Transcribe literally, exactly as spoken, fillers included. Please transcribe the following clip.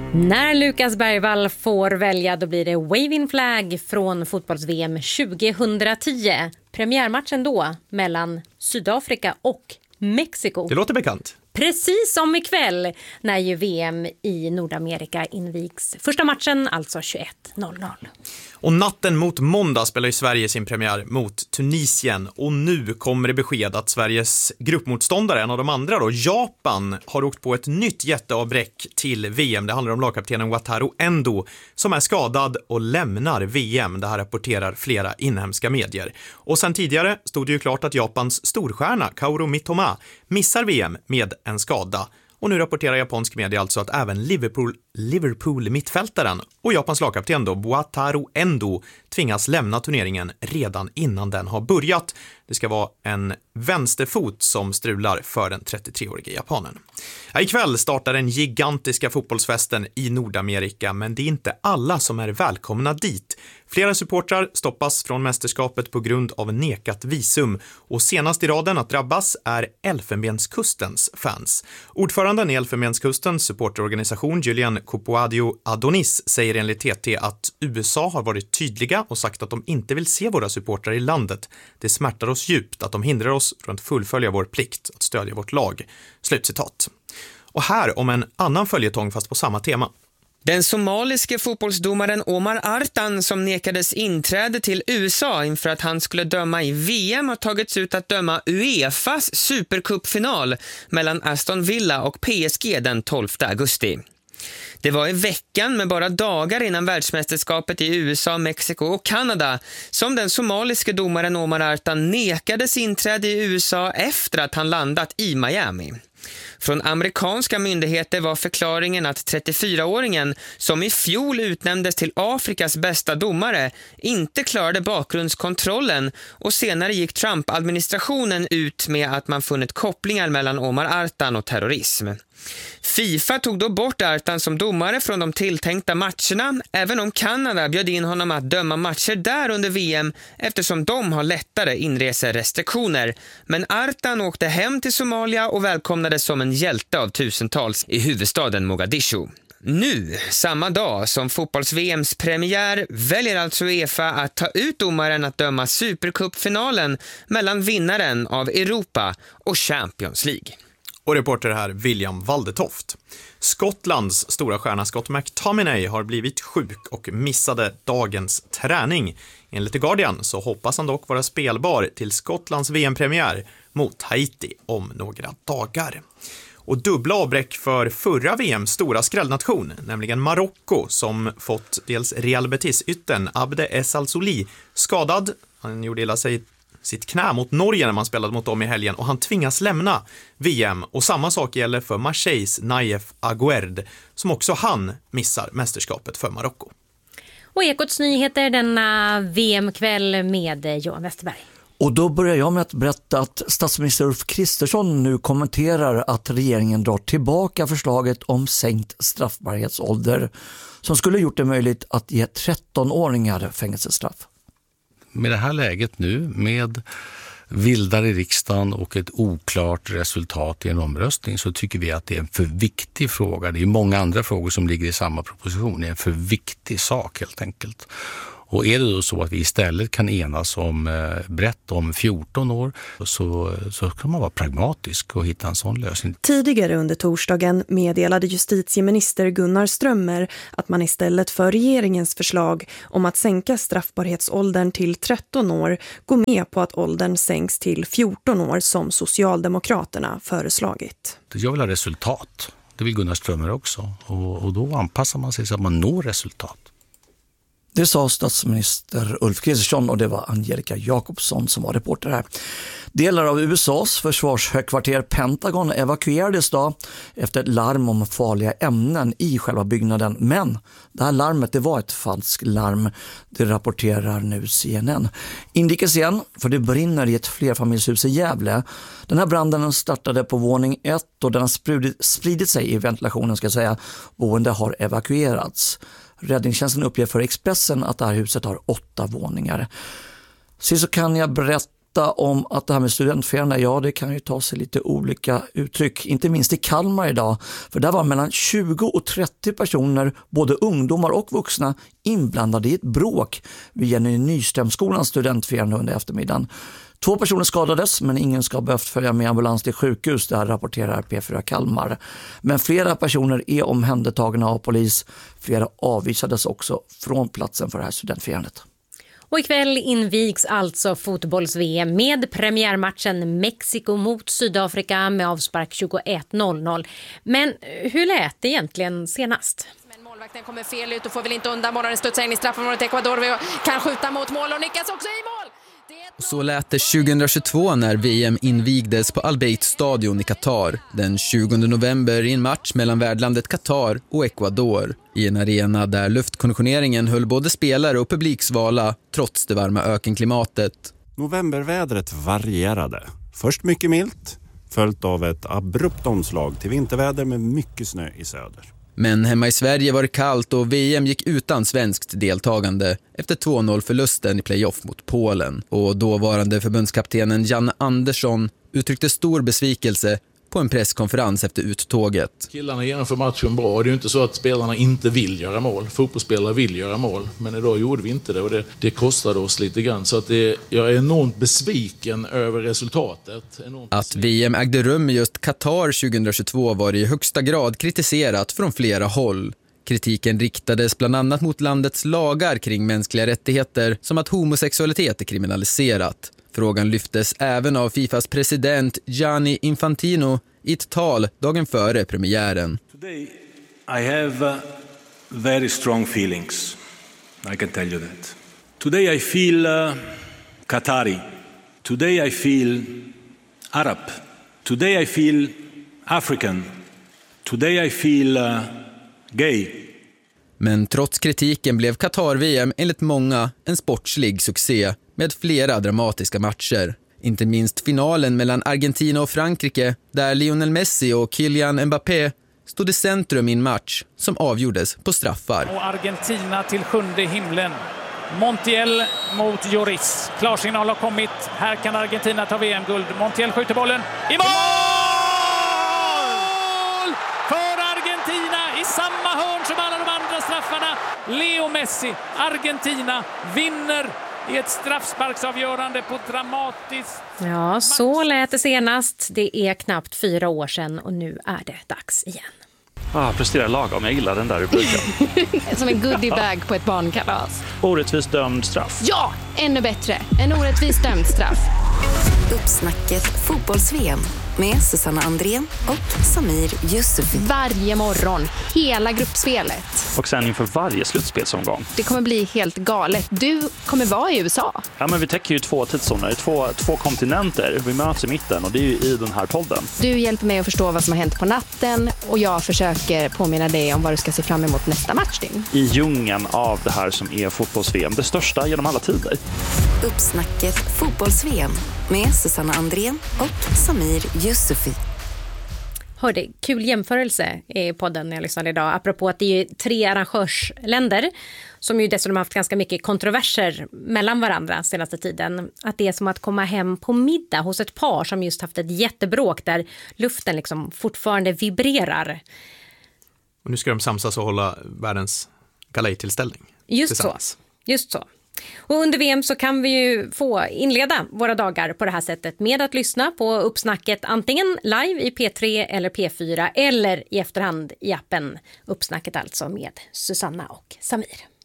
När Lukas Bergvall får välja, då blir det Waving Flag från fotbolls-V M tjugohundratio. Premiärmatchen då mellan Sydafrika och Mexiko. Det låter bekant. Precis som ikväll när ju V M i Nordamerika invigs. Första matchen alltså tjugoett noll noll. Och natten mot måndag spelar ju Sverige sin premiär mot Tunisien. Och nu kommer det besked att Sveriges gruppmotståndare, en av de andra då, Japan, har åkt på ett nytt jätteavbräck till V M. Det handlar om lagkaptenen Wataru Endo som är skadad och lämnar V M. Det här rapporterar flera inhemska medier. Och sen tidigare stod det ju klart att Japans storstjärna Kaoru Mitoma missar V M med en skada. Och nu rapporterar japansk media alltså att även Liverpool, Liverpool-mittfältaren och Japans lagkapten då, Wataru Endo, tvingas lämna turneringen redan innan den har börjat. Det ska vara en vänsterfot som strular för den trettiotre-årige japanen. Ja, ikväll startar den gigantiska fotbollsfesten i Nordamerika, men det är inte alla som är välkomna dit. Flera supportrar stoppas från mästerskapet på grund av nekat visum, och senast i raden att drabbas är Elfenbenskustens fans. Ordföranden i Elfenbenskustens supporterorganisation Julian Copoadio Adonis säger enligt T T att U S A har varit tydliga och sagt att de inte vill se våra supportrar i landet. Det smärtar oss djupt att de hindrar oss från att fullfölja vår plikt att stödja vårt lag. Slutcitat. Och här om en annan följetong fast på samma tema. Den somaliske fotbollsdomaren Omar Artan, som nekades inträde till U S A inför att han skulle döma i V M, har tagits ut att döma UEFAs supercupfinal mellan Aston Villa och P S G den tolfte augusti. Det var i veckan med bara dagar innan världsmästerskapet i U S A, Mexiko och Kanada som den somaliske domaren Omar Artan nekades inträde i U S A efter att han landat i Miami. Från amerikanska myndigheter var förklaringen att trettiofyraåringen, som i fjol utnämndes till Afrikas bästa domare, inte klarade bakgrundskontrollen, och senare gick Trump-administrationen ut med att man funnit kopplingar mellan Omar Artan och terrorism. FIFA tog då bort Artan som domare från de tilltänkta matcherna, även om Kanada bjöd in honom att döma matcher där under V M eftersom de har lättare inreserestriktioner. Men Artan åkte hem till Somalia och välkomnades som en hjälte av tusentals i huvudstaden Mogadishu. Nu, samma dag som fotbolls-V M:s premiär, väljer alltså UEFA att ta ut domaren att döma Supercupfinalen mellan vinnaren av Europa och Champions League. Och reporter här William Valdetoft. Skottlands stora stjärna Scott McTominay har blivit sjuk och missade dagens träning. Enligt The Guardian så hoppas han dock vara spelbar till Skottlands V M-premiär mot Haiti om några dagar. Och dubbla avbräck för förra V M:s stora skrällnation, nämligen Marocko, som fått dels Real Betis-yttern Abde Es Al-Souli skadad. Han gjorde illa sig sitt knä mot Norge när man spelade mot dem i helgen, och han tvingas lämna V M. Och samma sak gäller för Marseilles Naif Aguerd, som också han missar mästerskapet för Marocko. Och Ekots nyheter denna V M-kväll med Johan Westerberg. Och då börjar jag med att berätta att statsminister Ulf Kristersson nu kommenterar att regeringen drar tillbaka förslaget om sänkt straffbarhetsålder som skulle gjort det möjligt att ge trettonåringar fängelsestraff. Med det här läget nu, med vildar i riksdagen och ett oklart resultat i en omröstning, så tycker vi att det är en för viktig fråga. Det är många andra frågor som ligger i samma proposition. Det är en för viktig sak helt enkelt. Och är det då så att vi istället kan enas om eh, brett om fjorton år, så, så kan man vara pragmatisk och hitta en sån lösning. Tidigare under torsdagen meddelade justitieminister Gunnar Strömmer att man istället för regeringens förslag om att sänka straffbarhetsåldern till tretton år går med på att åldern sänks till fjorton år som Socialdemokraterna föreslagit. Jag vill ha resultat. Det vill Gunnar Strömmer också. Och, och då anpassar man sig så att man når resultat. Det sa statsminister Ulf Kristersson, och det var Angelica Jakobsson som var reporter här. Delar av U S A:s försvarshögkvarter Pentagon evakuerades då efter ett larm om farliga ämnen i själva byggnaden. Men det här larmet, det var ett falskt larm. Det rapporterar nu C N N. Inrikes igen, för det brinner i ett flerfamiljshus i Gävle. Den här branden startade på våning ett och den har spridit, spridit sig i ventilationen, ska jag säga. Boende har evakuerats. Räddningstjänsten uppger för Expressen att det här huset har åtta våningar. Så, så kan jag berätta berätta om att det här med studentfirande, ja det kan ju ta sig lite olika uttryck, inte minst i Kalmar idag, för där var mellan tjugo och trettio personer, både ungdomar och vuxna, inblandade i ett bråk vid Jenny Nyströmskolans studentfirande under eftermiddagen. Två personer skadades, men ingen ska ha behövt följa med ambulans till sjukhus, det här rapporterar P fyra Kalmar. Men flera personer är omhändertagna av polis, flera avvisades också från platsen för det här studentfirandet. Och ikväll invigs alltså fotbolls-V M med premiärmatchen Mexiko mot Sydafrika med avspark tjugoett noll noll. Men hur lät det egentligen senast? Men målvakten kommer fel ut och får väl inte undan bollen, studsar in i straffområdet. Ecuador kan skjuta mot mål och lyckas också i mål. Så lät det tjugohundratjugotvå när V M invigdes på Al Bayt-stadion i Qatar den tjugonde november i en match mellan värdlandet Qatar och Ecuador i en arena där luftkonditioneringen höll både spelare och publiksvala trots det varma ökenklimatet. Novembervädret varierade. Först mycket milt, följt av ett abrupt omslag till vinterväder med mycket snö i söder. Men hemma i Sverige var det kallt och V M gick utan svenskt deltagande efter två noll-förlusten i playoff mot Polen. Och dåvarande förbundskaptenen Jan Andersson uttryckte stor besvikelse på en presskonferens efter uttåget. Killarna genomför matchen bra. Det är ju inte så att spelarna inte vill göra mål. Fotbollsspelare vill göra mål. Men idag gjorde vi inte det och det, det kostade oss lite grann. Så att det, jag är enormt besviken över resultatet. Enormt att V M ägde rum i just Qatar tjugohundratjugotvå var i högsta grad kritiserat från flera håll. Kritiken riktades bland annat mot landets lagar kring mänskliga rättigheter som att homosexualitet är kriminaliserat. Frågan lyftes även av Fifas president Gianni Infantino i ett tal dagen före premiären. Today I have uh, very strong feelings. I can tell you that. Today I feel uh, Qatari. Today I feel Arab. Today I feel African. Today I feel uh, gay. Men trots kritiken blev Qatar-V M enligt många en sportslig succé med flera dramatiska matcher. Inte minst finalen mellan Argentina och Frankrike där Lionel Messi och Kylian Mbappé stod i centrum i en match som avgjordes på straffar. Och Argentina till sjunde himlen. Montiel mot Lloris. Klarsignal har kommit. Här kan Argentina ta V M-guld. Montiel skjuter bollen i mål! För Argentina i samma hörn som alla de andra straffarna. Leo Messi, Argentina, vinner i ett straffsparksavgörande på dramatiskt. Ja, så lät det senast. Det är knappt fyra år sedan och nu är det dags igen. Ah, presterar lagom. Jag gillar den där rubriken. Som en goodiebag på ett barnkalas. Orättvist dömd straff. Ja, ännu bättre. En orättvist dömd straff. Uppsnacket fotbolls-V M med Susanna Andrén och Samir Yusufi. Varje morgon, hela gruppspelet. Och sen inför varje slutspelsomgång. Det kommer bli helt galet. Du kommer vara i U S A. Ja, men vi täcker ju två tidszoner, två, två kontinenter. Vi möts i mitten och det är ju i den här podden. Du hjälper mig att förstå vad som har hänt på natten och jag försöker påminna dig om vad du ska se fram emot nästa matchdygn. I djungeln av det här som är fotbolls-V M, det största genom alla tider. Uppsnacket fotbolls-V M med Susanna Andrén och Samir Yusufi. Hörde, kul jämförelse i podden när jag lyssnade idag. Apropå att det är tre arrangörsländer som ju dessutom har haft ganska mycket kontroverser mellan varandra senaste tiden. Att det är som att komma hem på middag hos ett par som just haft ett jättebråk där luften liksom fortfarande vibrerar. Och nu ska de samsas och hålla världens galejtillställning. Just så, just så. Och under V M så kan vi ju få inleda våra dagar på det här sättet med att lyssna på Uppsnacket antingen live i P tre eller P fyra eller i efterhand i appen Uppsnacket alltså med Susanna och Samir.